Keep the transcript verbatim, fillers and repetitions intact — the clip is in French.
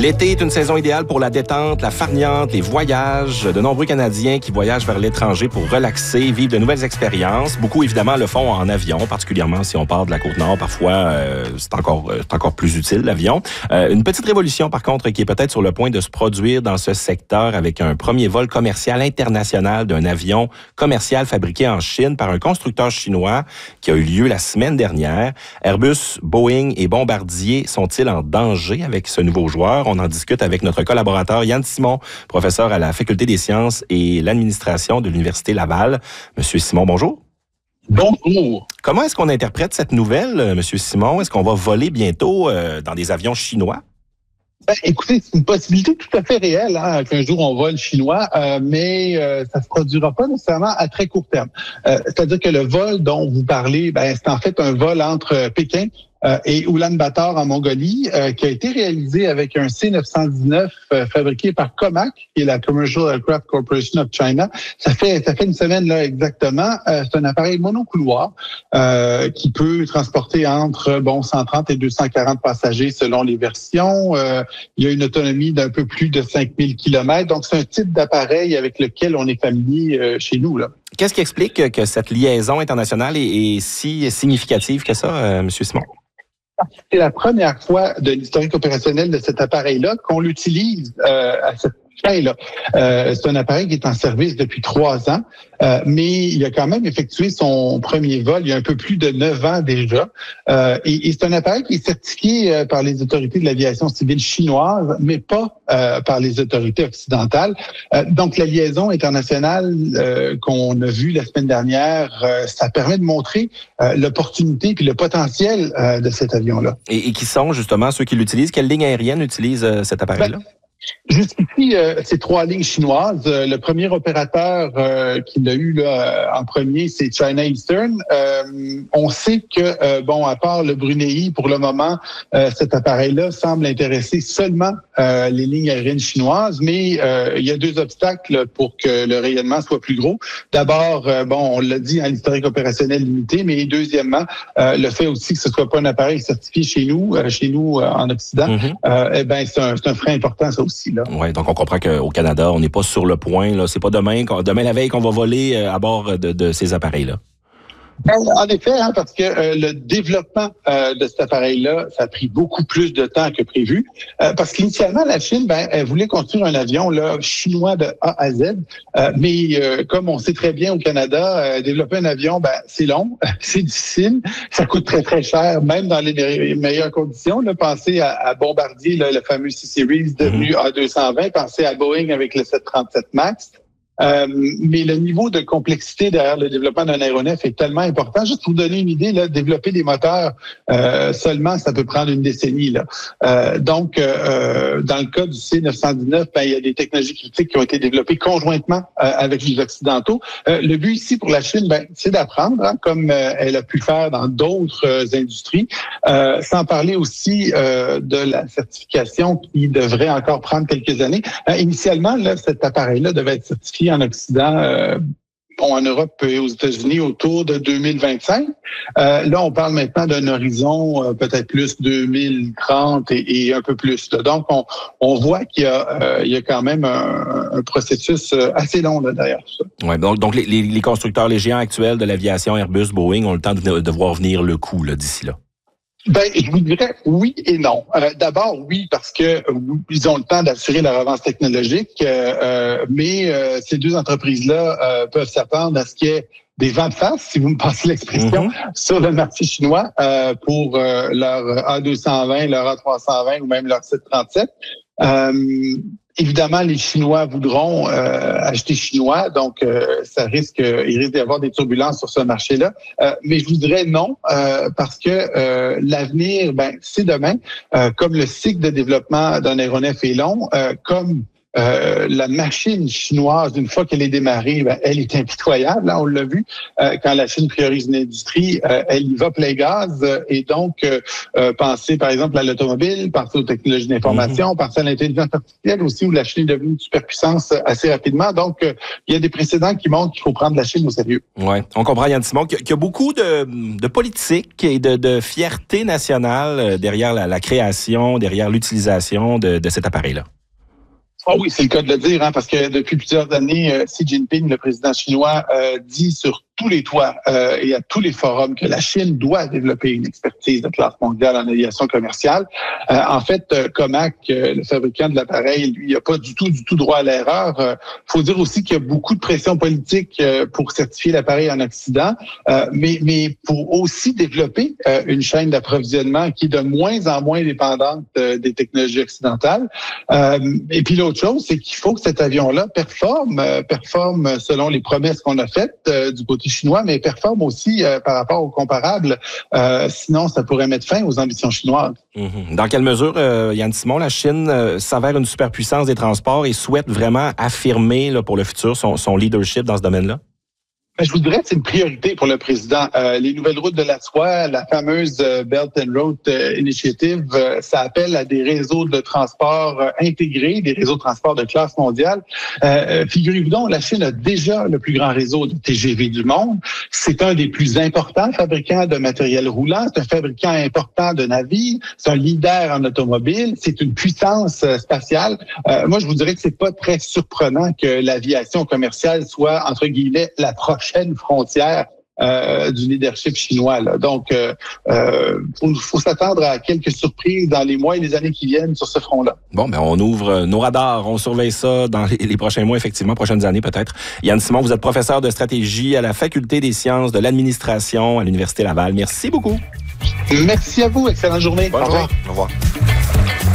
L'été est une saison idéale pour la détente, la farniente, les voyages. De nombreux Canadiens qui voyagent vers l'étranger pour relaxer, vivre de nouvelles expériences. Beaucoup, évidemment, le font en avion, particulièrement si on part de la Côte-Nord. Parfois, euh, c'est encore, c'est encore plus utile, l'avion. Euh, une petite révolution, par contre, qui est peut-être sur le point de se produire dans ce secteur avec un premier vol commercial international d'un avion commercial fabriqué en Chine par un constructeur chinois qui a eu lieu la semaine dernière. Airbus, Boeing et Bombardier sont-ils en danger avec ce nouveau joueur? On en discute avec notre collaborateur Yann Simon, professeur à la Faculté des sciences et l'administration de l'Université Laval. Monsieur Simon, bonjour. Bonjour. Comment est-ce qu'on interprète cette nouvelle, Monsieur Simon? Est-ce qu'on va voler bientôt euh, dans des avions chinois? Ben, écoutez, c'est une possibilité tout à fait réelle hein, qu'un jour on vole chinois, euh, mais euh, ça se produira pas nécessairement à très court terme. Euh, c'est-à-dire que le vol dont vous parlez, ben, c'est en fait un vol entre Pékin Euh, et Oulan-Bator en Mongolie, euh, qui a été réalisé avec un C neuf cent dix-neuf euh, fabriqué par Comac, qui est la Commercial Aircraft Corporation of China. Ça fait ça fait une semaine là exactement. Euh, c'est un appareil monocouloir euh, qui peut transporter entre bon cent trente et deux cent quarante passagers selon les versions. Euh, il y a une autonomie d'un peu plus de cinq mille kilomètres. Donc c'est un type d'appareil avec lequel on est familier euh, chez nous là. Qu'est-ce qui explique que cette liaison internationale est, est si significative que ça, euh, M. Simon? C'est la première fois de l'historique opérationnel de cet appareil-là qu'on l'utilise euh, à cette fin-là. Euh, c'est un appareil qui est en service depuis trois ans, euh, mais il a quand même effectué son premier vol il y a un peu plus de neuf ans déjà. Euh, et, et c'est un appareil qui est certifié euh, par les autorités de l'aviation civile chinoise, mais pas euh, par les autorités occidentales. Euh, donc la liaison internationale euh, qu'on a vue la semaine dernière, euh, ça permet de montrer euh, l'opportunité puis le potentiel euh, de cet avion-là. Et, et qui sont justement ceux qui l'utilisent? Quelle ligne aérienne utilise euh, cet appareil-là? Ben, Jusqu'ici, euh, ces trois lignes chinoises. Euh, le premier opérateur euh, qui l'a eu là, en premier, c'est China Eastern. Euh, on sait que, euh, bon, à part le Brunei, pour le moment, euh, cet appareil-là semble intéresser seulement euh, les lignes aériennes chinoises, mais euh, il y a deux obstacles pour que le rayonnement soit plus gros. D'abord, euh, bon, on l'a dit, hein, l'historique opérationnel limité, mais deuxièmement, euh, le fait aussi que ce soit pas un appareil certifié chez nous, euh, chez nous euh, en Occident, mm-hmm. euh, eh ben c'est un, c'est un frein important, ça aussi. Oui, donc on comprend qu'au Canada, on n'est pas sur le point. Là. C'est pas demain, demain la veille qu'on va voler à bord de, de ces appareils-là. En effet, hein, parce que euh, le développement euh, de cet appareil-là, ça a pris beaucoup plus de temps que prévu. Euh, parce qu'initialement, la Chine, ben, elle voulait construire un avion là chinois de A à Z. Euh, mais euh, comme on sait très bien au Canada, euh, développer un avion, ben, c'est long, c'est difficile, ça coûte très très cher, même dans les meilleures conditions. Là, pensez à, à Bombardier, là, le fameux C-Series devenu mm-hmm. A deux cent vingt. Pensez à Boeing avec le sept cent trente-sept MAX. Euh, mais le niveau de complexité derrière le développement d'un aéronef est tellement important. Juste pour vous donner une idée, là, développer des moteurs euh, seulement, ça peut prendre une décennie. Là. Euh, donc, euh, dans le cas du C neuf cent dix-neuf, ben, il y a des technologies critiques qui ont été développées conjointement euh, avec les Occidentaux. Euh, le but ici pour la Chine, ben, c'est d'apprendre, hein, comme euh, elle a pu faire dans d'autres euh, industries, euh, sans parler aussi euh, de la certification qui devrait encore prendre quelques années. Euh, initialement, là, cet appareil-là devait être certifié en Occident, euh, bon, en Europe et aux États-Unis autour de deux mille vingt-cinq. Euh, là, on parle maintenant d'un horizon euh, peut-être plus deux mille trente et, et un peu plus. Là. Donc, on, on voit qu'il y a, euh, il y a quand même un, un processus assez long là, derrière tout ça. Ouais, donc, donc les, les constructeurs, les géants actuels de l'aviation, Airbus, Boeing, ont le temps de, de voir venir le coup là, d'ici là. Ben, je vous dirais oui et non. Euh, d'abord, oui, parce que euh, ils ont le temps d'assurer leur avance technologique, euh, mais euh, ces deux entreprises-là euh, peuvent s'attendre à ce qu'il y ait des vents de face, si vous me passez l'expression, mm-hmm. sur le marché chinois euh, pour euh, leur A deux cent vingt, leur A trois cent vingt ou même leur sept cent trente-sept. Euh, Évidemment, les Chinois voudront euh, acheter chinois, donc euh, ça risque, il risque d'y avoir des turbulences sur ce marché-là. Euh, mais je vous dirais non, euh, parce que euh, l'avenir, ben, c'est demain. Euh, comme le cycle de développement d'un aéronef est long, euh, comme euh, la machine chinoise, une fois qu'elle est démarrée, ben, elle est impitoyable. Hein, on l'a vu. Euh, quand la Chine priorise une industrie, euh, elle y va plein gaz. Euh, et donc, euh, euh, penser par exemple à l'automobile, penser aux technologies d'information, mm-hmm. penser à l'intelligence artificielle aussi, où la Chine est devenue une superpuissance assez rapidement. Donc, euh, il y a des précédents qui montrent qu'il faut prendre la Chine au sérieux. Oui, on comprend, Yann Simon, qu'il y a beaucoup de, de politique et de, de fierté nationale derrière la, la création, derrière l'utilisation de, de cet appareil-là. Ah oui, c'est le cas de le dire, hein, parce que depuis plusieurs années, euh, Xi Jinping, le président chinois, euh, dit sur tous les toits euh, et à tous les forums que la Chine doit développer une expertise de classe mondiale en aviation commerciale. Euh, en fait, euh, Comac, euh, le fabricant de l'appareil, lui, il n'a pas du tout, du tout droit à l'erreur. Il euh, faut dire aussi qu'il y a beaucoup de pression politique euh, pour certifier l'appareil en Occident, euh, mais, mais pour aussi développer euh, une chaîne d'approvisionnement qui est de moins en moins dépendante euh, des technologies occidentales. Euh, et puis l'autre chose, c'est qu'il faut que cet avion-là performe, euh, performe selon les promesses qu'on a faites euh, du côté chinois, mais performe aussi euh, par rapport aux comparables. Euh, sinon, ça pourrait mettre fin aux ambitions chinoises. Mm-hmm. Dans quelle mesure, euh, Yann Simon, la Chine euh, s'avère une superpuissance des transports et souhaite vraiment affirmer là, pour le futur son, son leadership dans ce domaine-là? Je vous dirais que c'est une priorité pour le président. Euh, les nouvelles routes de la soie, la fameuse euh, Belt and Road euh, Initiative, euh, ça appelle à des réseaux de transport euh, intégrés, des réseaux de transport de classe mondiale. Euh, figurez-vous donc, la Chine a déjà le plus grand réseau de T G V du monde. C'est un des plus importants fabricants de matériel roulant. C'est un fabricant important de navires. C'est un leader en automobile. C'est une puissance euh, spatiale. Euh, moi, je vous dirais que c'est pas très surprenant que l'aviation commerciale soit, entre guillemets, la prochaine frontière euh, du leadership chinois. Là. Donc, il euh, faut, faut s'attendre à quelques surprises dans les mois et les années qui viennent sur ce front-là. Bon, ben on ouvre nos radars, on surveille ça dans les, les prochains mois, effectivement, prochaines années peut-être. Yann Simon, vous êtes professeur de stratégie à la Faculté des sciences de l'administration à l'Université Laval. Merci beaucoup. Merci à vous. Excellente journée. Bonne Au revoir. Au revoir.